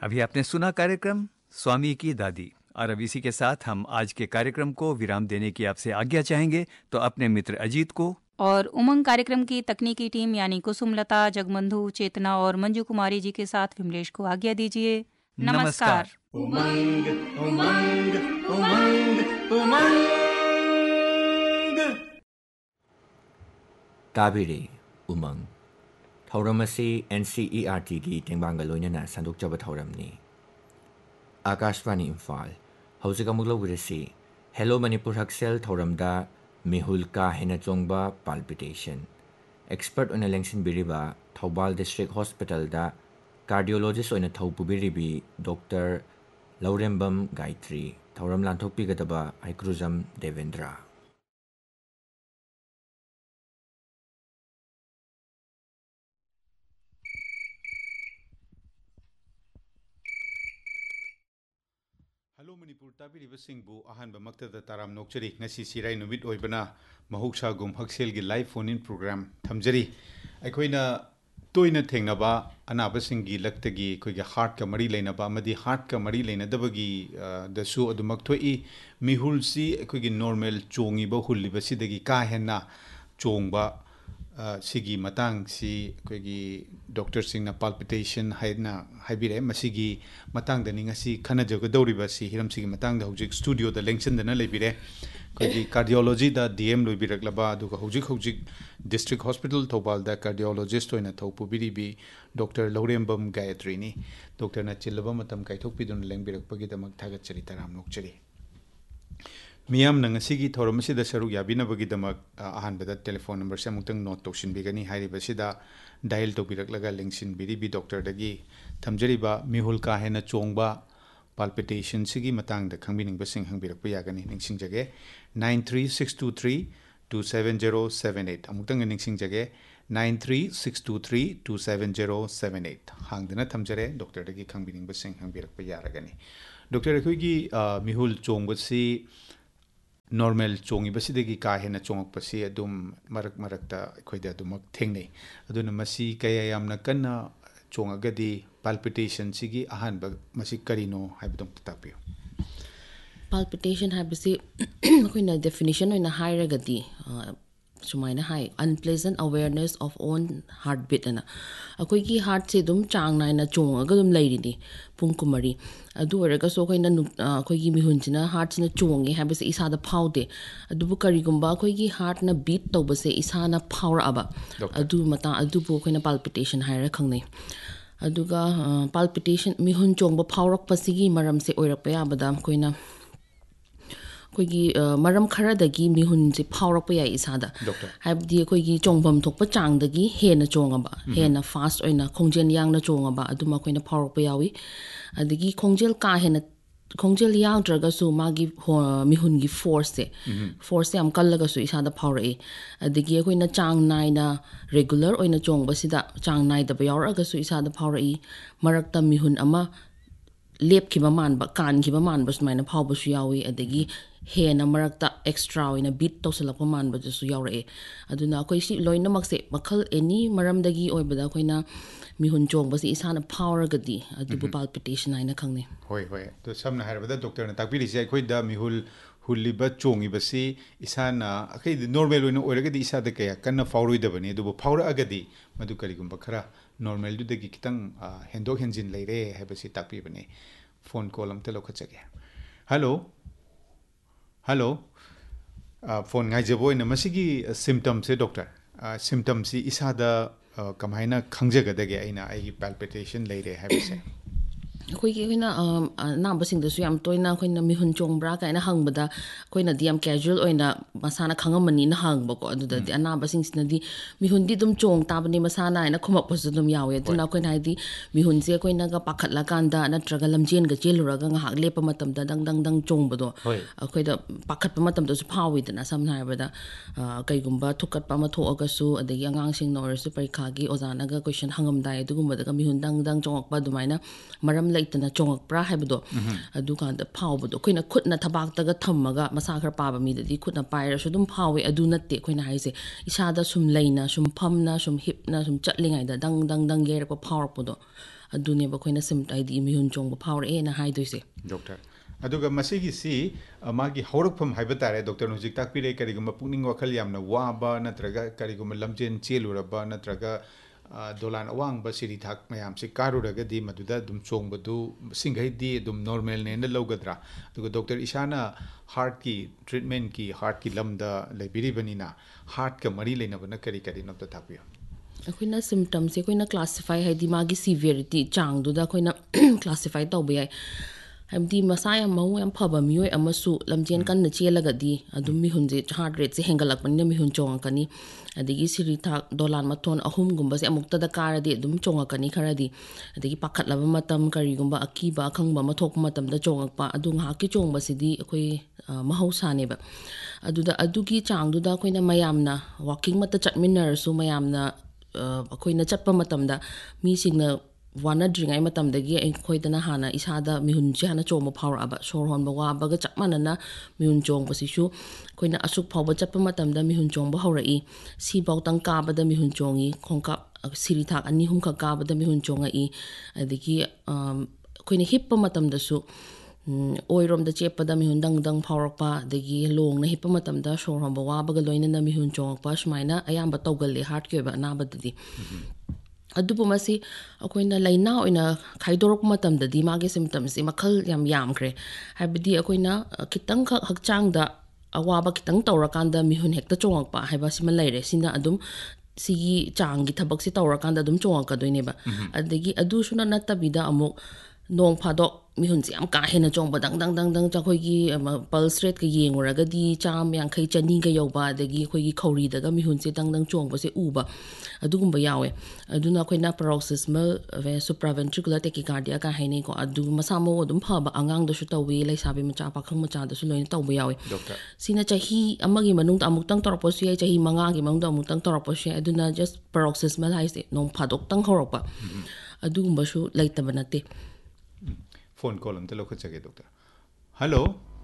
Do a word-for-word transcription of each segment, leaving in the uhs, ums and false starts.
अभी आपने सुना कार्यक्रम स्वामी की दादी, और अब इसी के साथ हम आज के कार्यक्रम को विराम देने की आपसे आज्ञा चाहेंगे। तो अपने मित्र अजीत को और उमंग कार्यक्रम की तकनीकी टीम यानी कुसुमलता, जगबंधु, चेतना और मंजू कुमारी जी के साथ विमलेश को आज्ञा दीजिए। नमस्कार। उमंग उमंग उमंग उमंग ताबिरे उमंग थौरमसी एनसीईआरटी की तेंबांगा लोइनना संदोकजब थौरमनी आकाशवाणी इम्फाल हौजिक अमुक लौबिरसी हेलो मणिपुर हक्सेल थौरमदा मिहुल का हेना चोंगबा पाल्पिटेशन एक्सपर्ट ओना लेंसिनबिरिबा थौबाल डिस्ट्रिक्ट हॉस्पिटल दा कार्डियोलॉजिस्ट ओना थौपुबिरिबी doctor लौरेंबम Gayatri थौरम लांथोकपिगदबा आइक्रुजम Devendra. Hello Manipur ताबिरिबसिंगबु अहानबा मक्तदा Taram नोकचरी ngasi sirai numit oibana mahuksa gum haksel gi live phone in program thamjari aikoina toina thengnaba anabasing gi laktagi koiga heart ka mari leinaba amadi heart ka mari leinadabagi da su adumak thoi mihulsi aikoigi normal chongi ba hulli basidagi ka henna chongba सिगी Matang सी कोई doctor Singh ना palpitation है ना हाइबिरे मसीगी मतंग दनी ngasi खना जग दौरिबा सी Hiram सिगी Matang the हुजिक studio the लेंशन दना लेबिरे कोई cardiology the DM लोबिरकलबा दुगा हुजिक हुजिक district hospital Thoubal the cardiologist होइना थौपुबिरिबी doctor लौरेंबम Gayatri नि डॉक्टर ना चिल्लबा मतम काइथोकपिदुन लेंबिरकपगी दमक थागतचरी तराम नोकचरी मियाम नंगसिगी थौरमसिदा सरुक याबिनबगिदमक अहानबदा टेलीफोन नंबर से अमुक्तंग नोट तौसिनबिगनी हाइरिबसिदा डायल तौबिरकलगा लेंसिनबिरिबी डॉक्टर दगी थमजरिबा मिहुल का हेना Chongba palpitation सिगी मतंगदा खंबिनिंगबसिंग हंबिरकपा यागनी निंगसिंगजगे nine three six to three to seven zero seven eight अमुक्तंग निंगसिंगजगे nine three six to three to seven zero seven eight हांगदना थमजरे doctor दगी खंबिनिंगबसिंग हंबिरकपा यारगनी doctor अखोगी मिहुल चोंगबसी normal चोंगी बसिदगी का हेना चोंगपसी अदुम मरक मरकता अखोइदा अदुमक थेंगनै अदुना मसी कया यामना कन्ना चोंगगदी palpitation सिगी अहानबा Masih करिनो हाइबदम तापियो। Palpitation हाइबसी अखोइना definition ओइना हाइरगदी सुमाइना high unpleasant awareness of own heart beat अना अखोइगी heart से दुम चांग नाइना चोंगगा दुम लैरिनी पुंग कुमरी अदु ओरगसो अखोइना अखोइगी मिहुनसिना heart सिना चोंगे हाइबसे इसादा फाउदे अदुबु करिगुम्बा अखोइगी heart ना बीट तौबसे इसाना फाउरअबा अदु मता अदुबु अखोइना पाल्पिटेशन हाइरा खंगनै अदुगा पाल्पिटेशन मिहुन चोंगबा फाउरकपसिगी मरमसे ओइरकपा याबदा अखोइना कोई मरम खरदगी मिहुन से फाउरप याई इसादा हाइबदी कोई चोंगबम थोकपा चांगदगी हेना चोंगबा हेना फास्ट ओइना खोंजेल यांगना चोंगबा अदुमा कोइना फाउरप यावी अदगी खोंजेल का हेना खोंजेल यावद्रगसु मागी मिहुनगी फोर्स से फोर्स से हम कल्लगसु इसादा फाउरए अदगी कोइना चांग नाइना रेगुलर ओइना चोंगबसिदा चांग नाइदबा यावरगसु इसादा फाउरई मरकता मिहुन अमा लेपखिबा मानबा कानखिबा मानबा सुमाइना फाउबसु यावी अदगी हेना मरकता एक्स्ट्रा ओइना बीट तौसलपा मानबजसु यावरए अदुना अखोइ सि लोइनमक्से मखल एनी मरमदगी ओइबदा अखोइना मिहुन चोंगबसि इसाना फाउरगदी अदुबु पाल्पिटेशन आइना खंगने होय होय तो समना हारबदा डॉक्टर ना ताकबिरिसे अखोइदा मिहुल हुलिबा चोंगिबसि इसाना अखै नॉर्मल ओइना ओइरगदी इसादा कया कन्ना फाउरोइदबनी अदुबु फाउरअगदी मदु करिगुम्बा खरा नॉर्मल दुदगी कितंग हेंदोक हेंजिन लेरे हाइबसि ताकबिबने phone call अमते लौखचगे। Hello hello phone गाइजबोइन मसिगी symptom से डॉक्टर सिम्पटम से इसादा कमाइना खंगजगदगे आइना आइगी पाल्पिटेशन लेरे हाइबसे अखोइगी अखोइना नाबसिंगदसु याम तोइना अखोइना मिहुन चोंगब्रा काइना हंगबदा अखोइना दियाम कैजुअल ओइना मसाना खंगमनी ना हंगबको अदुददि अनाबसिंगसिनदि मिहुनदि दुम चोंग ताबनि मसाना आइना खुमकपसु दुम यावे अदुना अखोइना हाइदि मिहुनसे अखोइना गा पाखतला कांदा नत्रगा लमजेन गा चेलुरगा ngahak lepa matamda dang dang dang chongbado अखोइदा पाखतपा matamdasu फाविदना समना हाइबदा कइगुम्बा थुकतपा मा थोअगसु अदगी अंगांगसिंग नोरसु परिखागी ओजानागा क्वेश्चन हंगमदाय दुगुम्बदगा मिहुन दंग दंग चोंगकपा दुमाइना मरम ꯂꯩꯇꯅ ꯆꯣꯡꯉꯛꯄ꯭ꯔꯥ ꯍꯥꯏꯕꯗꯣ ꯑꯗꯨꯀꯥꯟꯗ ꯐꯥꯎꯕꯗꯣ ꯑꯩꯈꯣꯏꯅ ꯈꯨꯠꯅ ꯊꯕꯥꯛꯇꯒ ꯊꯝꯃꯒ ꯃꯁꯥ ꯈꯔ ꯄꯥꯕ ꯃꯤꯗꯗꯤ ꯈꯨꯠꯅ ꯄꯥꯏꯔꯁꯨ ꯑꯗꯨꯝ ꯐꯥꯎꯋꯦ ꯑꯗꯨ ꯅꯠꯇꯦ ꯑꯩꯈꯣꯏꯅ ꯍꯥꯏꯁꯦ ꯏꯁꯥꯗ ꯁꯨꯝ ꯂꯩꯅ ꯁꯨꯝ ꯐꯝꯅ ꯁꯨꯝ ꯍꯤꯞꯅ ꯁꯨꯝ ꯆꯠꯂꯤꯉꯩꯗ ꯗꯪ ꯗꯪ ꯗꯪ ꯌꯩꯔꯛꯄ ꯐꯥꯎꯔꯛꯄꯗꯣ ꯑꯗꯨꯅꯦꯕ ꯑꯩꯈꯣꯏꯅ ꯁꯤꯝ ꯍꯥꯏꯗꯤ ꯃꯤꯍꯨꯟ ꯆꯣꯡꯕ ꯐꯥꯎꯔꯛꯑꯦꯅ ꯍꯥꯏꯗꯣꯏꯁꯦ ꯗꯣꯛꯇꯔ ꯑꯗꯨꯒ ꯃꯁꯤꯒꯤꯁꯤ ꯃꯥꯒꯤ ꯍꯧꯔꯛꯐꯝ ꯍꯥꯏꯕ ꯇꯥꯔꯦ ꯗꯣꯛꯇꯔꯅ ꯍꯧꯖꯤꯛ ꯇꯥꯛꯄꯤꯔꯦ ꯀꯔꯤꯒꯨꯝꯕ ꯄꯨꯛꯅꯤꯡ ꯋꯥꯈꯜ ꯌꯥꯝꯅ ꯋꯥꯕ ꯅꯠꯇ꯭ꯔꯒ ꯀꯔꯤꯒꯨꯝꯕ ꯂꯝꯖꯦꯟ ꯆꯦꯜꯂꯨꯔꯕ ꯅꯠꯇ꯭ꯔꯒ ꯗꯣꯂꯥꯟ ꯑꯋꯥꯡꯕ ꯁꯤꯔꯤ ꯊꯥꯛ ꯃꯌꯥꯝꯁꯤ ꯀꯥꯔꯨꯔꯒꯗꯤ ꯃꯗꯨꯗ ꯑꯗꯨꯝ ꯆꯣꯡꯕꯗꯨ ꯁꯤꯡꯈꯩꯗꯤ ꯑꯗꯨꯝ ꯅꯣꯔꯃꯦꯜꯅꯦꯅ ꯂꯧꯒꯗ꯭ꯔꯥ ꯑꯗꯨꯒ ꯗꯣꯛꯇꯔ ꯏꯁꯥꯅ ꯍꯥꯔꯠꯀꯤ ꯇ꯭ꯔꯤꯠꯃꯦꯟꯠꯀꯤ ꯍꯥꯔꯠꯀꯤ ꯂꯝꯗ ꯂꯩꯕꯤꯔꯤꯕꯅꯤꯅ ꯍꯥꯔꯠꯀ ꯃꯔꯤ ꯂꯩꯅꯕꯅ ꯀꯔꯤ ꯀꯔꯤꯅꯣ ꯑꯝꯇ ꯇꯥꯛꯄꯤꯌꯨ ꯑꯩꯈꯣꯏꯅ ꯁꯤꯝꯇꯝꯁꯦ ꯑꯩꯈꯣꯏꯅ ꯀ꯭ꯂꯥꯁꯤꯐꯥꯏ ꯍꯥꯏꯗꯤ ꯃꯥꯒꯤ ꯁꯤꯚꯤꯌरिꯇꯤ ꯆꯥꯡꯗꯨꯗ ꯑꯩꯈꯣꯏꯅ ꯀ꯭ꯂꯥꯁꯤꯐꯥꯏ ꯇꯧꯕ ꯌꯥꯏ ꯍꯥꯏꯕꯗꯤ ꯃꯁꯥ ꯌꯥꯝ ꯃꯑꯣꯡ ꯌꯥꯝ ꯐꯕ ꯃꯤꯑꯣꯏ ꯑꯃꯁꯨ ꯂꯝꯖꯦꯟ ꯀꯟꯅ ꯆꯦꯜꯂꯒꯗꯤ ꯑꯗꯨꯝ ꯃꯤꯍꯨꯟꯁꯦ ꯍꯥꯔꯠ ꯔꯦꯠꯁꯦ ꯍꯦꯟꯒꯠꯂꯛꯄꯅꯤꯅ ꯃꯤꯍꯨꯟ ꯆꯣꯡꯉꯛꯀꯅꯤ ꯑꯗꯒꯤ ꯁꯤꯔꯤ ꯊꯥꯛ ꯗꯣꯂꯥꯟ ꯃꯊꯣꯟ ꯑꯍꯨꯝꯒꯨꯝꯕꯁꯦ ꯑꯃꯨꯛꯇꯗ ꯀꯥꯔꯗꯤ ꯑꯗꯨꯝ ꯆꯣꯡꯉꯛꯀꯅꯤ ꯈꯔꯗꯤ ꯑꯗꯒꯤ ꯄꯥꯈꯠꯂꯕ ꯃꯇꯝ ꯀꯔꯤꯒꯨꯝꯕ ꯑꯀꯤꯕ ꯑꯈꯪꯕ ꯑꯃ ꯊꯣꯛꯄ ꯃꯇꯝꯗ ꯆꯣꯡꯉꯛꯄ ꯑꯗꯨ ꯉꯥꯏꯍꯥꯛꯀꯤ ꯆꯣꯡꯕꯁꯤꯗꯤ ꯑꯩꯈꯣꯏ ꯃꯍꯧꯁꯥꯅꯦꯕ ꯑꯗꯨꯗ ꯑꯗꯨꯒꯤ ꯆꯥꯡꯗꯨꯗ ꯑꯩꯈꯣꯏꯅ ꯃꯌꯥꯝꯅ ꯋꯥꯛꯀꯤꯡ ꯃꯠꯇ ꯆꯠꯃꯤꯟꯅꯔꯁꯨ ꯃꯌꯥꯝꯅ ꯑꯩꯈꯣꯏꯅ ꯆꯠꯄ ꯃꯇꯝꯗ ꯃꯤꯁꯤꯡꯅ ꯋꯥꯅꯗ꯭ꯔꯤꯉꯩ ꯃꯇꯝꯗꯒꯤ ꯑꯩꯈꯣꯏꯗꯅ ꯍꯥꯟꯅ ꯏꯁꯥꯗ ꯃꯤꯍꯨꯟꯁꯦ ꯍꯥꯟꯅ ꯆꯣꯡꯕ ꯐꯥꯎꯔꯛꯑꯕ ꯁꯣꯔ ꯍꯣꯟꯕ ꯋꯥꯕꯒ ꯆꯞ ꯃꯥꯟꯅꯅ ꯃꯤꯍꯨꯟ ꯆꯣꯡꯕꯁꯤꯁꯨ ꯑꯩꯈꯣꯏꯅ ꯑꯁꯨꯛ ꯐꯥꯎꯕ ꯆꯠꯄ ꯃꯇꯝꯗ ꯃꯤꯍꯨꯟ ꯆꯣꯡꯕ ꯍꯧꯔꯛꯏ ꯁꯤꯐꯥꯎꯇꯪ ꯀꯥꯕꯗ ꯃꯤꯍꯨꯟ ꯆꯣꯡꯉꯤ ꯈꯣꯡꯀꯥꯞ ꯁꯤꯔꯤ ꯊꯥꯛ ꯑꯅꯤ ꯑꯍꯨꯝꯈꯛ ꯀꯥꯕꯗ ꯃꯤꯍꯨꯟ ꯆꯣꯡꯉꯛꯏ ꯑꯗꯒꯤ ꯑꯩꯈꯣꯏꯅ ꯍꯤꯞꯄ ꯃꯇꯝꯗꯁꯨ ꯑꯣꯏꯔꯣꯝꯗ ꯆꯦꯞꯄꯗ ꯃꯤꯍꯨꯟ ꯗꯪ ꯗꯪ ꯐꯥꯎꯔꯛꯄ ꯑꯗꯒꯤ ꯂꯣꯡꯅ ꯍꯤꯞꯄ ꯃꯇꯝꯗ ꯁꯣꯔ ꯍꯣꯟꯕ ꯋꯥꯕꯒ ꯂꯣꯏꯅꯅ ꯃꯤꯍꯨꯟ ꯆꯣꯡꯉꯛꯄ ꯁꯨꯃꯥꯏꯅ ꯑꯌꯥꯝꯕ ꯇꯧꯒꯜꯂꯦ ꯍꯥꯔꯠꯀꯤ ꯑꯣꯏꯕ ꯑꯅꯥꯕꯗꯗꯤ ꯑꯗꯨꯕꯨ ꯃꯁꯤ ꯑꯩꯈꯣꯏꯅ ꯂꯥꯏꯅꯥ ꯑꯣꯏꯅ ꯈꯥꯏꯗꯣꯔꯛꯄ ꯃꯇꯝꯗꯗꯤ ꯃꯥꯒꯤ ꯁꯤꯝꯇꯝꯁꯤ ꯃꯈꯜ ꯌꯥꯝ ꯌꯥꯝꯈ꯭ꯔꯦ ꯍꯥꯏꯕꯗꯤ ꯑꯩꯈꯣꯏꯅ ꯈꯤꯇꯪꯈꯛ ꯍꯛꯆꯥꯡꯗ ꯑꯋꯥꯕ ꯈꯤꯇꯪ ꯇꯧꯔꯀꯥꯟꯗ ꯃꯤꯍꯨꯟ ꯍꯦꯛꯇ ꯆꯣꯡꯉꯛꯄ ꯍꯥꯏꯕ ꯁꯤꯃ ꯂꯩꯔꯦ ꯁꯤꯅ ꯑꯗꯨꯝ ꯁꯤꯒꯤ ꯆꯥꯡꯒꯤ ꯊꯕꯛꯁꯤ ꯇꯧꯔꯀꯥꯟꯗ ꯑꯗꯨꯝ ꯆꯣꯡꯉꯛꯀꯗꯣꯏꯅꯦꯕ ꯑꯗꯒꯤ ꯑꯗꯨꯁꯨ ꯅꯠꯇꯕꯤꯗ ꯑꯃꯨꯛ ꯅꯣꯡ ꯐꯥꯗꯣꯛ ꯃꯤꯍꯨꯟꯁꯦ ꯌꯥꯝ ꯀꯥ ꯍꯦꯟꯅ ꯆꯣꯡꯕ ꯗꯪ ꯗꯪ ꯗꯪ ꯗꯪ ꯑꯩꯈꯣꯏꯒꯤ ꯄꯜꯁ ꯔꯦꯠꯀ ꯌꯦꯡꯉꯨꯔꯒꯗꯤ ꯆꯥꯝꯃ ꯌꯥꯡꯈꯩ ꯆꯅꯤꯒ ꯌꯧꯕ ꯑꯗꯒꯤ ꯑꯩꯈꯣꯏꯒꯤ ꯈꯧꯔꯤꯗꯒ ꯃꯤꯍꯨꯟꯁꯦ ꯗꯪ ꯗꯪ ꯆꯣꯡꯕꯁꯦ ꯎꯕ ꯑꯗꯨꯒꯨꯝꯕ ꯌꯥꯎꯋꯦ ꯑꯗꯨꯅ ꯑꯩꯈꯣꯏꯅ ꯄꯦꯔꯣꯛꯁꯤꯁꯃꯦꯜ ꯁꯨꯄ꯭ꯔꯥꯚꯦꯟꯇ꯭ꯔꯤꯀꯨꯂꯔ ꯇꯦꯀꯤꯀꯥꯔꯗꯤꯌꯥ ꯀꯥ ꯍꯥꯏꯅꯩꯀꯣ ꯑꯗꯨ ꯃꯁꯥ ꯃꯎ ꯑꯗꯨꯝ ꯐꯕ ꯑꯉꯥꯡꯗꯁꯨ ꯇꯧꯋꯤ ꯂꯩꯁꯥꯕꯤ ꯃꯆꯥ ꯄꯥꯈꯪ ꯃꯆꯥꯗꯁꯨ ꯂꯣꯏꯅ ꯇꯧꯕ ꯌꯥꯎꯋꯤ ꯁꯤꯅ ꯆꯍꯤ ꯑꯃꯒꯤ ꯃꯅꯨꯡꯗ ꯑꯃꯨꯛꯇꯪ ꯇꯧꯔꯛꯄꯁꯨ ꯌꯥꯏ ꯆꯍꯤ ꯃꯉꯥꯒꯤ ꯃꯅꯨꯡꯗ ꯑꯃꯨꯛꯇꯪ ꯇꯧꯔꯛꯄꯁꯨ ꯌꯥꯏ ꯑꯗꯨꯅ ꯖꯁ ꯄꯦꯔꯣꯛꯁꯤꯁꯃꯦꯜ ꯍꯥꯏꯁꯦ ꯅꯣꯡ ꯐꯥꯗꯣꯛꯇꯪ ꯍꯧꯔꯛꯄ ꯑꯗꯨꯒꯨꯝꯕꯁꯨ ꯂꯩꯇꯕ ꯅꯠꯇꯦ ꯐꯣꯟ ꯀꯣꯜ ꯑꯝꯇ ꯂꯧꯈꯠꯆꯒꯦ ꯗꯣꯛꯇꯔ ꯍꯜꯂꯣ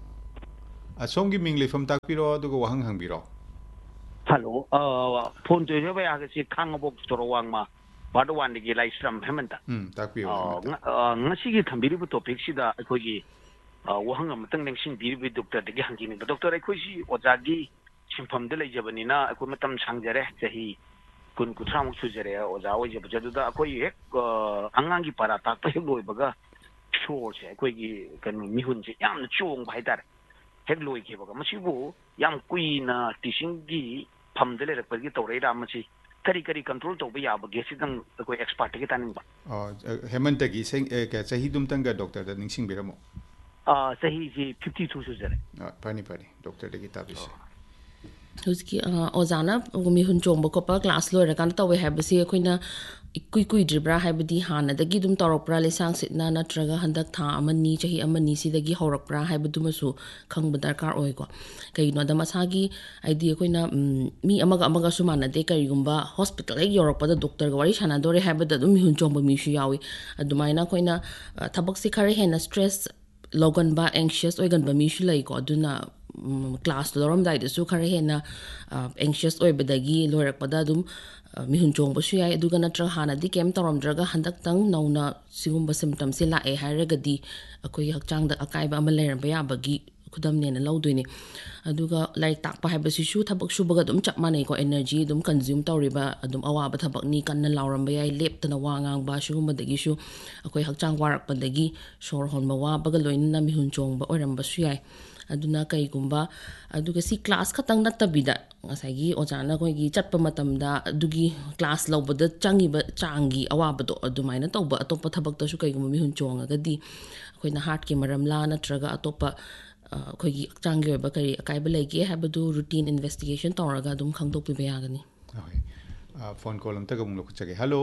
ꯑꯁꯣꯝꯒꯤ ꯃꯤꯡ ꯂꯩꯐꯝ ꯇꯥꯛꯄꯤꯔꯣ ꯑꯗꯨꯒ ꯋꯥꯍꯪ ꯍꯪꯕꯤꯔꯣ ꯍꯜꯂꯣ ꯐꯣꯟ ꯇꯧꯖꯕ ꯌꯥꯒꯁꯤ ꯈꯥꯡꯉꯕꯣꯛ ꯇꯣꯔꯣ ꯋꯥꯡꯃ ꯄꯥꯔꯠ ꯋꯥꯟꯗꯒꯤ ꯂꯥꯏꯁ꯭ꯔꯝ ꯍꯦꯃꯟꯇ ꯎꯝ ꯇꯥꯛꯄꯤꯌꯣ ꯉꯁꯤꯒꯤ ꯊꯝꯕꯤꯔꯤꯕ ꯇꯣꯄꯤꯛꯁꯤꯗ ꯑꯩꯈꯣꯏꯒꯤ ꯋꯥꯍꯪ ꯑꯃꯇꯪ ꯂꯦꯡꯁꯤꯟꯕꯤꯔꯤꯕ ꯗꯣꯛꯇꯔꯗꯒꯤ ꯍꯪꯖꯅꯤꯡꯕ ꯗꯣꯛꯇꯔ ꯑꯩꯈꯣꯏꯁꯤ ꯑꯣꯖꯥꯒꯤ ꯁꯤꯟꯐꯝꯗ ꯂꯩꯖꯕꯅꯤꯅ ꯑꯩꯈꯣꯏ ꯃꯇꯝ ꯁꯥꯡꯖꯔꯦ ꯆꯍꯤ ꯀꯨꯟ ꯀꯨꯟꯊ꯭ꯔꯥꯃꯨꯛ ꯁꯨꯖꯔꯦ ꯑꯣꯖꯥ ꯑꯣꯏꯖꯕꯁꯦ ꯑꯗꯨꯗ ꯑꯩꯈꯣꯏ ꯍꯦꯛ ꯑꯉꯥꯡꯒꯤ ꯄꯔꯥ ꯇꯥꯛꯄ ꯍꯦꯛ ꯂꯣꯏꯕꯒ ꯁꯣꯔꯁꯦ ꯑꯩꯈꯣꯏꯒꯤ ꯀꯩꯅꯣ ꯃꯤꯍꯨꯟꯁꯦ ꯌꯥꯝꯅ ꯆꯣꯡꯕ ꯍꯥꯏꯇꯥꯔꯦ ꯍꯦꯛ ꯂꯣꯏꯈꯤꯕꯒ ꯃꯁꯤꯕꯨ ꯌꯥꯝ ꯀꯨꯏꯅ ꯇꯤꯆꯤꯡꯒꯤ ꯐꯝꯗ ꯂꯩꯔꯛꯄꯒꯤ ꯇꯧꯔꯛꯏꯔꯥ ꯃꯁꯤ ꯀꯔꯤ ꯀꯔꯤ ꯀꯟꯇ꯭ꯔꯣꯜ ꯇꯧꯕ ꯌꯥꯕꯒꯦ ꯁꯤꯗꯪ ꯑꯩꯈꯣꯏ ꯑꯦꯛꯁꯄꯥꯔꯠꯇꯒꯤ ꯇꯥꯅꯤꯡꯕ ꯍꯦꯃꯟꯇꯒꯤ ꯆꯍꯤꯗꯨꯝꯇꯪꯒ ꯗꯣꯛꯇꯔꯗ ꯅꯤꯡꯁꯤꯡꯕꯤꯔꯝꯃꯣ ꯆꯍꯤꯁꯤ ꯐꯤꯐꯇꯤ ꯇꯨ ꯁꯨꯖꯔꯦ ꯐꯅꯤ ꯐꯅꯤ ꯗꯣꯛꯇꯔꯗꯒꯤ ꯇꯥꯕꯤꯁꯦ ꯍꯧꯖꯤꯛꯀꯤ ꯑꯣꯖꯥꯅ ꯃꯤꯍꯨꯟ ꯆꯣꯡꯕ ꯈꯣꯠꯄ ꯀ꯭ꯂꯥꯁ ꯂꯣꯏꯔꯀꯥꯟꯗ ꯇꯧꯋꯦ ꯍꯥꯏꯕꯁꯤ ꯑꯩꯈꯣꯏꯅ ꯏꯀꯨꯏ ꯀꯨꯏꯗ꯭ꯔꯤꯕ꯭ꯔꯥ ꯍꯥꯏꯕꯗꯤ ꯍꯥꯟꯅꯗꯒꯤ ꯑꯗꯨꯝ ꯇꯧꯔꯛꯄ꯭ꯔꯥ ꯂꯩꯁꯥꯡ ꯁꯤꯠꯅ ꯅꯠꯇ꯭ꯔꯒ ꯍꯟꯗꯛ ꯊꯥ ꯑꯃꯅꯤ ꯆꯍꯤ ꯑꯃꯅꯤ ꯁꯤꯗꯒꯤ ꯍꯧꯔꯛꯄ꯭ꯔꯥ ꯍꯥꯏꯕꯗꯨꯃꯁꯨ ꯈꯪꯕ ꯗꯔꯀꯥꯔ ꯑꯣꯏꯀꯣ ꯀꯩꯒꯤꯅꯣꯗ ꯃꯁꯥꯒꯤ ꯍꯥꯏꯗꯤ ꯑꯩꯈꯣꯏꯅ ꯃꯤ ꯑꯃꯒ ꯑꯃꯒꯁꯨ ꯃꯥꯟꯅꯗꯦ ꯀꯔꯤꯒꯨꯝꯕ ꯍꯣꯁꯄꯤꯇꯥꯜ ꯍꯦꯛ ꯌꯧꯔꯛꯄꯗ ꯗꯣꯛꯇꯔꯒ ꯋꯥꯔꯤ ꯁꯥꯟꯅꯗꯣꯔꯦ ꯍꯥꯏꯕꯗ ꯑꯗꯨꯝ ꯃꯤꯍꯨꯟ ꯆꯣꯡꯕ ꯃꯤꯁꯨ ꯌꯥꯎꯏ ꯑꯗꯨꯃꯥꯏꯅ ꯑꯩꯈꯣꯏꯅ ꯊꯕꯛꯁꯦ ꯈꯔ ꯍꯦꯟꯅ ꯁ꯭ꯇ꯭ꯔꯦꯁ ꯂꯧꯒꯟꯕ ꯑꯦꯡꯁꯤꯌꯁ ꯑꯣꯏꯒꯟꯕ ꯃꯤꯁꯨ ꯂꯩꯀꯣ ꯑꯗꯨꯅ ꯀ꯭ꯂꯥꯁꯇꯣ ꯂꯧꯔꯝꯗꯥꯏꯗꯁꯨ ꯈꯔ ꯍꯦꯟꯅ ꯑꯦꯡꯁꯤꯌꯁ ꯑꯣꯏꯕꯗꯒꯤ ꯂꯣꯏꯔꯛꯄꯗ ꯑꯗꯨꯝ ꯃꯤꯍꯨꯟ ꯆꯣꯡꯕꯁꯨ ꯌꯥꯏ ꯑꯗꯨꯒ ꯅꯠꯇ꯭ꯔꯒ ꯍꯥꯟꯅꯗꯤ ꯀꯩꯝ ꯇꯧꯔꯝꯗ꯭ꯔꯒ ꯍꯟꯗꯛꯇꯪ ꯅꯧꯅ ꯁꯤꯒꯨꯝꯕ ꯁꯤꯝꯇꯝꯁꯦ ꯂꯥꯛꯑꯦ ꯍꯥꯏꯔꯒꯗꯤ ꯑꯩꯈꯣꯏꯒꯤ ꯍꯛꯆꯥꯡꯗ ꯑꯀꯥꯏꯕ ꯑꯃ ꯂꯩꯔꯝꯕ ꯌꯥꯕꯒꯤ ꯈꯨꯗꯝꯅꯦꯅ ꯂꯧꯗꯣꯏꯅꯤ ꯑꯗꯨꯒ ꯂꯥꯏꯔꯤꯛ ꯇꯥꯛꯄ ꯍꯥꯏꯕꯁꯤꯁꯨ ꯊꯕꯛ ꯁꯨꯕꯒ ꯑꯗꯨꯝ ꯆꯞ ꯃꯥꯟꯅꯩꯀꯣ ꯑꯦꯅꯔꯖꯤ ꯑꯗꯨꯝ ꯀꯟꯖ꯭ꯌꯨꯝ ꯇꯧꯔꯤꯕ ꯑꯗꯨꯝ ꯑꯋꯥꯕ ꯊꯕꯛꯅꯤ ꯀꯟꯅ ꯂꯥꯎꯔꯝꯕ ꯌꯥꯏ ꯂꯦꯞꯇꯅ ꯋꯥ ꯉꯥꯡꯕ ꯁꯤꯒꯨꯝꯕꯗꯒꯤꯁꯨ ꯑꯩꯈꯣꯏ ꯍꯛꯆꯥꯡ ꯋꯥꯔꯛꯄꯗꯒꯤ ꯁꯣꯔ ꯍꯣꯟꯕ ꯋꯥꯕꯒ ꯂꯣꯏꯅꯅ ꯃꯤꯍꯨꯟ ꯆꯣꯡꯕ ꯑꯣꯏꯔꯝꯕꯁꯨ ꯌꯥꯏ ꯑꯗꯨꯅ ꯀꯩꯒꯨꯝꯕ ꯑꯗꯨꯒ ꯁꯤ ꯀ꯭ꯂꯥꯁ ꯈꯛꯇꯪ ꯅꯠꯇꯕꯤꯗ ꯉꯁꯥꯏꯒꯤ ꯑꯣꯖꯥꯅ ꯑꯩꯈꯣꯏꯒꯤ ꯆꯠꯄ ꯃꯇꯝꯗ ꯑꯗꯨꯒꯤ ꯀ꯭ꯂꯥꯁ ꯂꯧꯕꯗ ꯆꯪꯉꯤꯕ ꯆꯥꯡꯒꯤ ꯑꯋꯥꯕꯗꯣ ꯑꯗꯨꯃꯥꯏꯅ ꯇꯧꯕ ꯑꯇꯣꯞꯄ ꯊꯕꯛꯇꯁꯨ ꯀꯩꯒꯨꯝꯕ ꯃꯤꯍꯨꯟ ꯆꯣꯡꯉꯒꯗꯤ ꯑꯩꯈꯣꯏꯅ ꯍꯥꯔꯠꯀꯤ ꯃꯔꯝꯂꯥ ꯅꯠꯇ꯭ꯔꯒ ꯑꯇꯣꯞꯄ ꯑꯩꯈꯣꯏꯒꯤ ꯍꯛꯆꯥꯡꯒꯤ ꯑꯣꯏꯕ ꯀꯔꯤ ꯑꯀꯥꯏꯕ ꯂꯩꯒꯦ ꯍꯥꯏꯕꯗꯨ ꯔꯨꯇꯤꯟ ꯏꯟꯚꯦꯁꯇꯤꯒꯦꯁꯟ ꯇꯧꯔꯒ ꯑꯗꯨꯝ ꯈꯪꯗꯣꯛꯄꯤꯕ ꯌꯥꯒꯅꯤ ꯍꯣꯏ ꯐꯣꯟ ꯀꯣꯜ ꯑꯝꯇꯒ ꯑꯃꯨꯛ ꯂꯧꯈꯠꯆꯒꯦ ꯍꯜꯂꯣ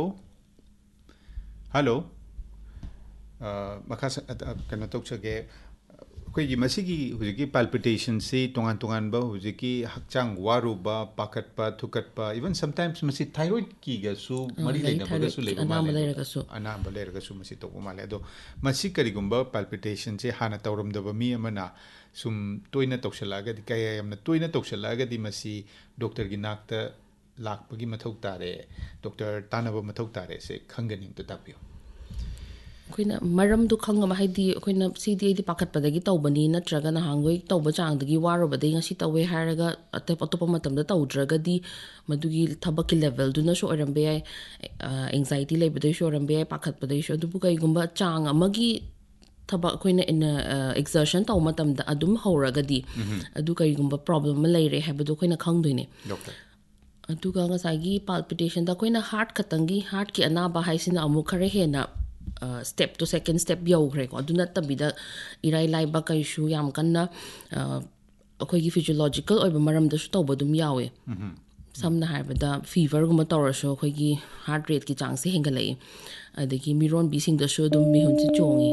ꯍꯜꯂꯣ ꯃꯈꯥ ꯀꯩꯅꯣ ꯇꯧꯖꯒꯦ ꯑꯩꯈꯣꯏꯒꯤ ꯃꯁꯤꯒꯤ ꯍꯧꯖꯤꯛꯀꯤ ꯄꯥꯜꯄꯤꯇꯦꯁꯟꯁꯤ ꯇꯣꯉꯥꯟ ꯇꯣꯉꯥꯟꯕ ꯍꯧꯖꯤꯛꯀꯤ ꯍꯛꯆꯥꯡ ꯋꯥꯔꯨꯕ ꯄꯥꯈꯠꯄ ꯊꯨꯀꯠꯄ ꯏꯚꯟ ꯁꯝꯇꯥꯏꯝꯁ ꯃꯁꯤ ꯊꯥꯏꯔꯣꯏꯗꯀꯤꯒꯁꯨ ꯃꯔꯤ ꯂꯩꯅꯕꯒꯁꯨ ꯂꯩꯕ ꯃꯥꯜꯂꯦ ꯑꯅꯥꯕ ꯂꯩꯔꯒꯁꯨ ꯃꯁꯤ ꯇꯧꯕ ꯃꯥꯜꯂꯦ ꯑꯗꯣ ꯃꯁꯤ ꯀꯔꯤꯒꯨꯝꯕ ꯄꯥꯜꯄꯤꯇꯦꯁꯟꯁꯦ ꯍꯥꯟꯅ ꯇꯧꯔꯝꯗꯕ ꯃꯤ ꯑꯃꯅ ꯁꯨꯝ ꯇꯣꯏꯅ ꯇꯧꯁꯜꯂꯛꯑꯒꯗꯤ ꯀꯌꯥ ꯌꯥꯝꯅ ꯇꯣꯏꯅ ꯇꯧꯁꯜꯂꯛꯑꯒꯗꯤ ꯃꯁꯤ ꯗꯣꯛꯇꯔꯒꯤ ꯅꯥꯛꯇ ꯂꯥꯛꯄꯒꯤ ꯃꯊꯧ ꯇꯥꯔꯦ ꯗꯣꯛꯇꯔ ꯇꯥꯟꯅꯕ ꯃꯊꯧ ꯇꯥꯔꯦ ꯁꯦ ꯈꯪꯒꯅꯤ ꯑꯝꯇ ꯇꯥꯛꯄꯤꯌꯨ ꯑꯩꯈꯣꯏꯅ ꯃꯔꯝꯗꯨ ꯈꯪꯉꯕ ꯍꯥꯏꯗꯤ ꯑꯩꯈꯣꯏꯅ ꯁꯤꯗꯤ ꯑꯩꯗꯤ ꯄꯥꯈꯠꯄꯗꯒꯤ ꯇꯧꯕꯅꯤ ꯅꯠꯇ꯭ꯔꯒ ꯅꯍꯥꯟꯈꯣꯏ ꯇꯧꯕ ꯆꯥꯡꯗꯒꯤ ꯋꯥꯔꯨꯕꯗꯒꯤ ꯉꯁꯤ ꯇꯧꯋꯦ ꯍꯥꯏꯔꯒ ꯑꯇꯣꯞ ꯑꯇꯣꯞꯄ ꯃꯇꯝꯗ ꯇꯧꯗ꯭ꯔꯒꯗꯤ ꯃꯗꯨꯒꯤ ꯊꯕꯛꯀꯤ ꯂꯦꯚꯦꯜꯗꯨꯅꯁꯨ ꯑꯣꯏꯔꯝꯕ ꯌꯥꯏ ꯑꯦꯡꯖꯥꯏꯇꯤ ꯂꯩꯕꯗꯒꯤꯁꯨ ꯑꯣꯏꯔꯝꯕ ꯌꯥꯏ ꯄꯥꯈꯠꯄꯗꯒꯤꯁꯨ ꯑꯗꯨꯕꯨ ꯀꯩꯒꯨꯝꯕ ꯆꯥꯡ ꯑꯃꯒꯤ ꯊꯕꯛ ꯑꯩꯈꯣꯏꯅ ꯑꯦꯛꯖꯔꯁꯟ ꯇꯧꯕ ꯃꯇꯝꯗ ꯑꯗꯨꯝ ꯍꯧꯔꯒꯗꯤ ꯑꯗꯨ ꯀꯔꯤꯒꯨꯝꯕ ꯄ꯭ꯔꯣꯕ꯭ꯂꯦꯝ ꯑꯃ ꯂꯩꯔꯦ ꯍꯥꯏꯕꯗꯣ ꯑꯩꯈꯣꯏꯅ ꯈꯪꯗꯣꯏꯅꯦ ꯑꯗꯨꯒ ꯉꯁꯥꯏꯒꯤ ꯄꯥꯜꯄꯤꯇꯦꯁꯟꯗ ꯑꯩꯈꯣꯏꯅ ꯍꯥꯔꯠ ꯈꯛꯇꯪꯒꯤ ꯍꯥꯔꯠꯀꯤ ꯑꯅꯥꯕ ꯍꯥꯏꯁꯤꯅ ꯑꯃꯨꯛ ꯈꯔ ꯍꯦꯟꯅ ꯁ꯭ꯇꯦꯞꯇꯣ ꯁꯦꯀꯦꯟ ꯁ꯭ꯇꯦꯞ ꯌꯧꯈ꯭ꯔꯦꯀꯣ ꯑꯗꯨ ꯅꯠꯇꯕꯤꯗ ꯏꯔꯥꯏ ꯂꯥꯏꯕ ꯀꯩꯁꯨ ꯌꯥꯝ ꯀꯟꯅ ꯑꯩꯈꯣꯏꯒꯤ ꯐꯤꯖꯤꯌꯣꯂꯣꯖꯤꯀꯦꯜ ꯑꯣꯏꯕ ꯃꯔꯝꯗꯁꯨ ꯇꯧꯕ ꯑꯗꯨꯝ ꯌꯥꯎꯋꯦ ꯁꯝꯅ ꯍꯥꯏꯔꯕꯗ ꯐꯤꯚꯔꯒꯨꯝꯕ ꯇꯧꯔꯁꯨ ꯑꯩꯈꯣꯏꯒꯤ ꯍꯥꯔꯠ ꯔꯦꯠꯀꯤ ꯆꯥꯡꯁꯦ ꯍꯦꯟꯒꯠꯂꯛꯏ ꯑꯗꯒꯤ ꯃꯤꯔꯣꯟꯕꯤꯁꯤꯡꯗꯁꯨ ꯑꯗꯨꯝ ꯃꯤꯍꯨꯟꯁꯦ ꯆꯣꯡꯉꯤ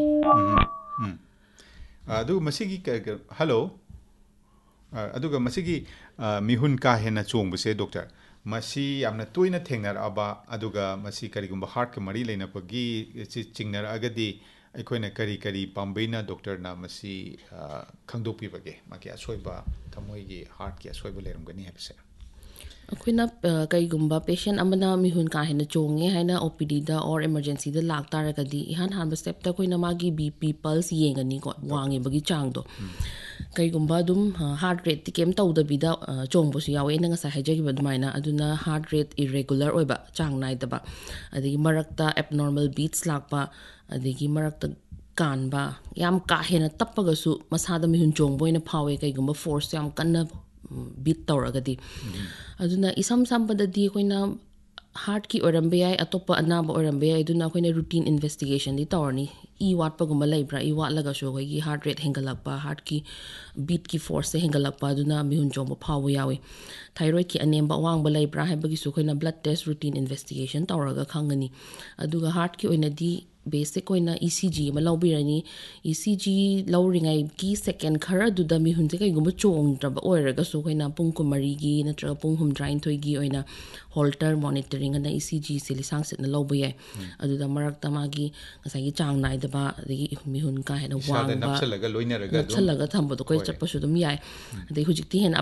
ꯑꯗꯨꯒ ꯃꯁꯤꯒꯤ ꯍꯜꯂꯣ ꯑꯗꯨꯒ ꯃꯁꯤꯒꯤ ꯃꯤꯍꯨꯟ ꯀꯥ ꯍꯦꯟꯅ ꯆꯣꯡꯕꯁꯦ ꯗꯣꯛꯇꯔ ꯃꯁꯤ ꯌꯥꯝꯅ ꯇꯣꯏꯅ ꯊꯦꯡꯅꯔꯛꯑꯕ ꯑꯗꯨꯒ ꯃꯁꯤ ꯀꯔꯤꯒꯨꯝꯕ ꯍꯥꯔꯠꯀ ꯃꯔꯤ ꯂꯩꯅꯕꯒꯤ ꯆꯤꯡꯅꯔꯛꯑꯒꯗꯤ ꯑꯩꯈꯣꯏꯅ ꯀꯔꯤ ꯀꯔꯤ ꯄꯥꯝꯕꯩꯅ ꯗꯣꯛꯇꯔꯅ ꯃꯁꯤ ꯈꯪꯗꯣꯛꯄꯤꯕꯒꯦ ꯃꯥꯒꯤ ꯑꯁꯣꯏꯕ ꯊꯃꯣꯏꯒꯤ ꯍꯥꯔꯠꯀꯤ ꯑꯁꯣꯏꯕ ꯂꯩꯔꯝꯒꯅꯤ ꯍꯥꯏꯕꯁꯦ ꯑꯩꯈꯣꯏꯅ ꯀꯩꯒꯨꯝꯕ ꯄꯦꯁꯦꯟ ꯑꯃꯅ ꯃꯤꯍꯨꯟ ꯀꯥ ꯍꯦꯟꯅ ꯆꯣꯡꯉꯦ ꯍꯥꯏꯅ ꯑꯣ ꯄꯤ ꯗꯤꯗ ꯑꯣꯔ ꯑꯦꯃꯔꯖꯦꯟꯁꯤꯗ ꯂꯥꯛꯇꯥꯔꯒꯗꯤ ꯏꯍꯥꯟ ꯍꯥꯟꯕ ꯁ꯭ꯇꯦꯞꯇ ꯑꯩꯈꯣꯏꯅ ꯃꯥꯒꯤ ꯕꯤ ꯄꯤ ꯄꯜꯁ ꯌꯦꯡꯒꯅꯤꯀꯣ ꯋꯥꯡꯉꯤꯕꯒꯤ ꯆꯥꯡꯗꯣ ꯀꯩꯒꯨꯝꯕ ꯑꯗꯨꯝ ꯍꯥꯔꯠ ꯔꯦꯠꯇꯤ ꯀꯩꯝ ꯇꯧꯗꯕꯤꯗ ꯆꯣꯡꯕꯁꯨ ꯌꯥꯎꯋꯦ ꯑꯩꯅ ꯉꯁꯥꯏ ꯍꯥꯏꯖꯈꯤꯕ ꯑꯗꯨꯃꯥꯏꯅ ꯑꯗꯨꯅ ꯍꯥꯔꯠ ꯔꯦꯠ ꯏꯔꯦꯒꯨꯂꯔ ꯑꯣꯏꯕ ꯆꯥꯡ ꯅꯥꯏꯗꯕ ꯑꯗꯒꯤ ꯃꯔꯛꯇ ꯑꯦꯕꯅꯣꯔꯃꯦꯜ ꯕꯤꯠꯁ ꯂꯥꯛꯄ ꯑꯗꯒꯤ ꯃꯔꯛꯇ ꯀꯥꯟꯕ ꯌꯥꯝ ꯀꯥ ꯍꯦꯟꯅ ꯇꯞꯄꯒꯁꯨ ꯃꯁꯥꯗ ꯃꯤꯍꯨꯟ ꯆꯣꯡꯕ ꯑꯣꯏꯅ ꯐꯥꯎꯋꯦ ꯀꯩꯒꯨꯝꯕ ꯐꯣꯔꯁ ꯌꯥꯝ ꯀꯟꯅ ꯕꯤꯠ ꯇꯧꯔꯒꯗꯤ ꯑꯗꯨꯅ ꯏꯁꯝ ꯁꯝꯕꯗꯗꯤ ꯑꯩꯈꯣꯏꯅ ꯍꯥꯔꯠꯀꯤ ꯑꯣꯏꯔꯝꯕ ꯌꯥꯏ ꯑꯇꯣꯞꯄ ꯑꯅꯥꯕ ꯑꯣꯏꯔꯝꯕ ꯌꯥꯏ ꯑꯗꯨꯅ ꯑꯩꯈꯣꯏꯅ ꯔꯨꯇꯤꯟ ꯏꯟꯚꯦꯁꯇꯤꯒꯦꯁꯟꯗꯤ ꯇꯧꯔꯅꯤ ꯏ ꯋꯥꯠꯄꯒꯨꯝꯕ ꯂꯩꯕ꯭ꯔꯥ ꯏ ꯋꯥꯠꯂꯒꯁꯨ ꯑꯩꯈꯣꯏꯒꯤ ꯍꯥꯔꯠ ꯔꯦꯠ ꯍꯦꯟꯒꯠꯂꯛꯄ ꯍꯥꯔꯠꯀꯤ ꯕꯤꯠꯀꯤ ꯐꯣꯔꯁꯁꯦ ꯍꯦꯟꯒꯠꯂꯛꯄ ꯑꯗꯨꯅ ꯃꯤꯍꯨꯟ ꯆꯣꯡꯕ ꯐꯥꯎꯕ ꯌꯥꯎꯋꯤ ꯊꯥꯏꯔꯣꯏꯗꯀꯤ ꯑꯅꯦꯝꯕ ꯑꯋꯥꯡꯕ ꯂꯩꯕ꯭ꯔꯥ ꯍꯥꯏꯕꯒꯤꯁꯨ ꯑꯩꯈꯣꯏꯅ ꯕ꯭ꯂꯗ ꯇꯦꯁ ꯔꯨꯇꯤꯟ ꯏꯟꯚꯦꯁꯇꯤꯒꯦꯁꯟ ꯇꯧꯔꯒ ꯈꯪꯒꯅꯤ ꯑꯗꯨꯒ ꯍꯥꯔꯠꯀꯤ ꯑꯣꯏꯅꯗꯤ ꯕꯦꯁꯤꯛ ꯑꯣꯏꯅ ꯏ ꯁꯤ ꯖꯤ ꯑꯃ ꯂꯧꯕꯤꯔꯅꯤ ꯏ ꯁꯤ ꯖꯤ ꯂꯧꯔꯤꯉꯩꯒꯤ ꯁꯦꯀꯦꯟ ꯈꯔꯗꯨꯗ ꯃꯤꯍꯨꯟꯁꯦ ꯀꯩꯒꯨꯝꯕ ꯆꯣꯡꯗ꯭ꯔꯕ ꯑꯣꯏꯔꯒꯁꯨ ꯑꯩꯈꯣꯏꯅ ꯄꯨꯡ ꯀꯨꯟꯃꯔꯤꯒꯤ ꯅꯠꯇ꯭ꯔꯒ ꯄꯨꯡ ꯍꯨꯝꯗ꯭ꯔꯥꯅꯤꯊꯣꯏꯒꯤ ꯑꯣꯏꯅ ꯍꯣꯜꯇꯔ ꯃꯣꯅꯤꯇꯔꯤꯡ ꯑꯅ ꯏ ꯁꯤ ꯖꯤꯁꯦ ꯂꯤꯁꯥꯡ ꯁꯤꯠꯅ ꯂꯧꯕ ꯌꯥꯏ ꯑꯗꯨꯗ ꯃꯔꯛꯇ ꯃꯥꯒꯤ ꯉꯁꯥꯏꯒꯤ ꯆꯥꯡ ꯅꯥꯏꯗꯕ ꯑꯗꯒꯤ ꯃꯤꯍꯨꯟ ꯀꯥ ꯍꯦꯟꯅ ꯋꯥꯡꯕ ꯅꯞꯁꯜꯂꯒ ꯊꯝꯕꯗꯣ ꯑꯩꯈꯣꯏ ꯆꯠꯄꯁꯨ ꯑꯗꯨꯝ ꯌꯥꯏ ꯑꯗꯩ ꯍꯧꯖꯤꯛꯇꯤ ꯍꯦꯟꯅ